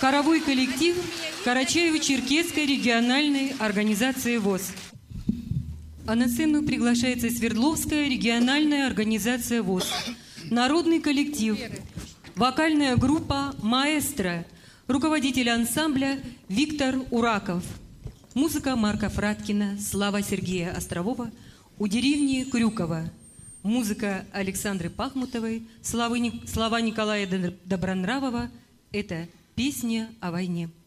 Хоровой коллектив Карачаево-Черкесской региональной организации ВОС. А на сцену приглашается Свердловская региональная организация ВОС. Народный коллектив, вокальная группа «Маэстро», руководитель ансамбля Виктор Ураков. Музыка Марка Фраткина, слова Сергея Острового у деревни Крюково. Музыка Александры Пахмутовой, слова Николая Добронравова. Это «Песня о войне».